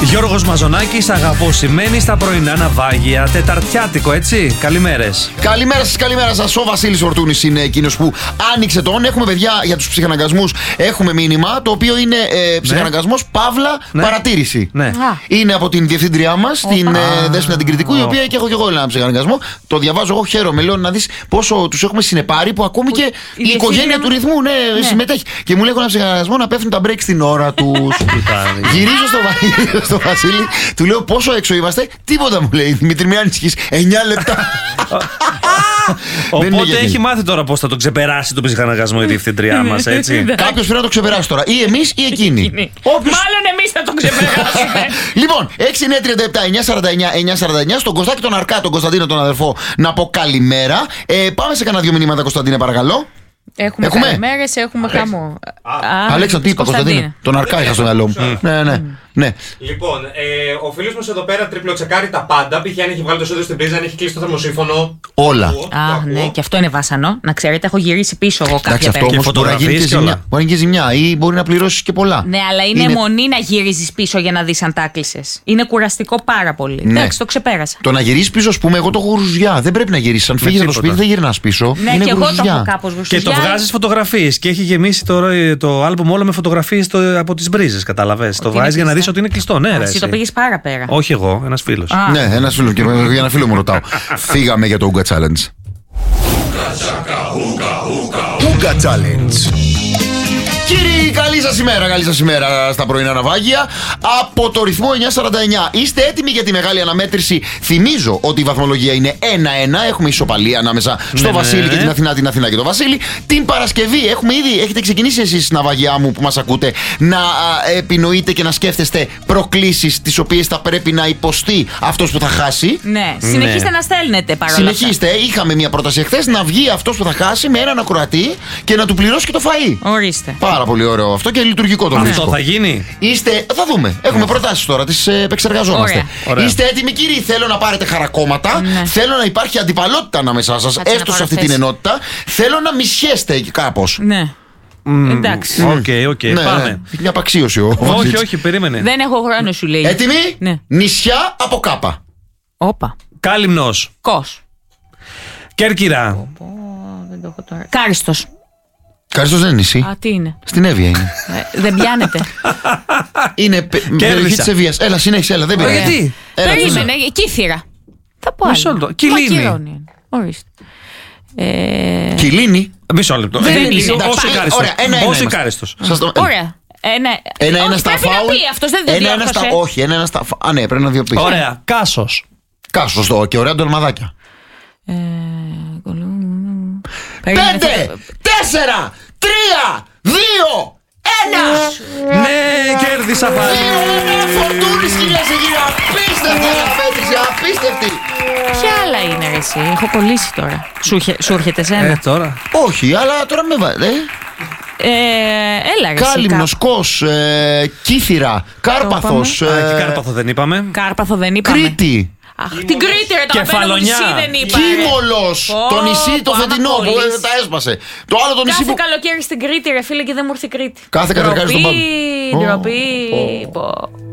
Γιώργος Μαζονάκης, αγαπώ σημαίνει στα πρωινά ναυάγια. Τεταρτιάτικο, έτσι. Καλημέρες. Καλημέρα σας. Ο Βασίλης Ορτούνης είναι εκείνος που άνοιξε τον. Έχουμε, παιδιά, για τους ψυχαναγκασμούς. Έχουμε μήνυμα το οποίο είναι ψυχαναγκασμός παύλα παρατήρηση. Ναι. Είναι από την διευθύντριά μας, την Δέσποινα την Κρητικού, η οποία και έχω και εγώ ένα ψυχαναγκασμό. Το διαβάζω εγώ, χαίρομαι. Λέω να δεις πόσο τους έχουμε συνεπάρει που ακόμη και η οικογένεια του ρυθμού συμμετέχει. Και μου λέει ένα ψυχαναγκασμό να πέφτουν τα break στην ώρα τους. Γυρίζω στο Βασίλη, του λέω πόσο έξω είμαστε. Τίποτα, μου λέει. Δημήτρη, μην ανησυχείς. 9 λεπτά. Οπότε έχει μάθει τώρα πώς θα το ξεπεράσει τον ψυχαναγκασμό η διευθύντριά μας, έτσι. Κάποιος πρέπει να το ξεπεράσει τώρα. Ή εμείς ή εκείνοι. Μάλλον εμείς θα το ξεπεράσουμε. Λοιπόν, 6-9-37-949-949. Στον Κωστάκη τον Αρκά, τον Κωνσταντίνο τον αδερφό, να πω καλημέρα. Πάμε σε κανένα δύο μηνύματα, Κωνσταντίνε, παρακαλώ. Έχουμε καλημέρες, έχουμε χαμό. Αλέξανδρο, τι είπα, Κωνσταντίνο? Τον Αρκά είχα στο μυαλό μου. Ναι. Λοιπόν, ο φίλος μας εδώ πέρα τριπλοτσεκάρει τα πάντα. Π.χ. αν έχει βγάλει το σίδερο στην πρίζα, αν έχει κλείσει το θερμοσύφωνο. Όλα. Ναι, και αυτό είναι βάσανο. Να ξέρετε, έχω γυρίσει πίσω εγώ κάποια αυτό όμως μπορεί να γίνει και ζημιά ή μπορεί να πληρώσεις και πολλά. Ναι, αλλά είναι αιμονή να γυρίζεις πίσω για να δεις αν τα κλείσες. Είναι κουραστικό πάρα πολύ. Ναι. Εντάξει, το ξεπέρασα. Το να γυρίσεις πίσω, ας πούμε, εγώ το έχω γουρουζιά. Δεν πρέπει να γυρίσεις. Αν φύγεις από το σπίτι, δεν γυρνάς πίσω. Ναι, και εγώ το έχω κάπως γουρουζιά. Και το βγάζεις φωτογραφίες. Και έχει γεμίσει τώρα το άλμπουμ όλο με φωτογραφίες από τις μπρίζες. Καταλαβες. Το βάζεις για να δεις ότι είναι κλειστό. Ναι, εσύ το πήγες πάρα πέρα. Όχι εγώ, ένας φίλος. Ναι, ένας φίλος. Και για ένα φίλο μου ρωτάω. Φύγαμε για το Ούγκα Challenge. Ούγκα Challenge. Κύριοι, καλή σας ημέρα στα πρωινά ναυάγια από το ρυθμό 949. Είστε έτοιμοι για τη μεγάλη αναμέτρηση? Θυμίζω ότι η βαθμολογία είναι 1-1. Έχουμε ισοπαλία ανάμεσα στο Βασίλη και την Αθηνά, την Αθηνά και το Βασίλη. Την Παρασκευή έχετε ξεκινήσει εσείς, ναυαγιά μου που μας ακούτε, να επινοείτε και να σκέφτεστε προκλήσεις τις οποίες θα πρέπει να υποστεί αυτός που θα χάσει. Ναι, συνεχίστε να στέλνετε παρόλα αυτά. Συνεχίστε. Είχαμε μια πρόταση εχθές να βγει αυτός που θα χάσει με έναν ακροατή και να του πληρώσει και το φαΐ. Ορίστε. Πάρα πολύ ωραίο αυτό και λειτουργικό το βρίσκω. Αυτό θα γίνει. Θα δούμε. Έχουμε προτάσεις τώρα, τις επεξεργαζόμαστε. Ωραία. Είστε έτοιμοι, κύριοι? Θέλω να πάρετε χαρακόμματα. Θέλω να υπάρχει αντιπαλότητα ανάμεσά σας, έστω σε αυτή την ενότητα. Θέλω να μισιέστε κάπως. Ναι. Εντάξει. Οκ, πάμε. Μια απαξίωση Όχι, περίμενε. Δεν έχω χρόνο, σου λέει. Έτοιμοι? Ναι. Νησιά από Κάπα. Όπα. Κάλυμνος. Κος. Κέρκυρα. Δεν το έχω τώρα. Κάριστος. Κάριστος δεν είναι νησί. Α, τι είναι? Στην Εύβοια είναι. Δεν πιάνετε. Είναι περιοχή της Εύβοιας. Έλα, συνέχισε, έλα, δεν πειράζει. Γιατί? Περίμενε, Κύθυρα. Θα πω άλλο. Κιλίνη. Ορίστε. Κιλίνη. Μισό λεπτό. Δεν είναι. Όσο κάριστος. Ωραία. Ένα στα φάουλ. Πρέπει να πει αυτός, δεν διόρθωσε. Όχι, ένα στα φάουλ. Α, ναι, πρέπει να διοπείς. Ωραία. Κάσος. Κάσος το και ωραία ντολμαδάκια. 5, 4, 3, 2, 1. Ναι, κέρδισα πάλι. 2-1 Φορτούνης, κυρίες και κύριοι. Απίστευτη αναπέτρηση, απίστευτη. Ποια άλλα είναι, ρε εσύ? Έχω κολλήσει τώρα. Σου έρχεται εσένα? Τώρα. Όχι, αλλά τώρα με βάλε. Έλα, ρε εσύ. Κάλυμνος, Κος, Κύθυρα, Κάρπαθος. Και Κάρπαθο δεν είπαμε. Κάρπαθο δεν είπαμε. Κρήτη. Αχ, την Κρήτη, ρε, το αγαπημένο νησί δεν είπα. Κίμολος, το νησί το φετινό που τα έσπασε. Το άλλο το νησί Κάθε που... καλοκαίρι στην Κρήτη, ρε φίλε, και δεν μου ήρθε η Κρήτη. Κάθε καλοκαίρι στον πάγκο. Ντροπή.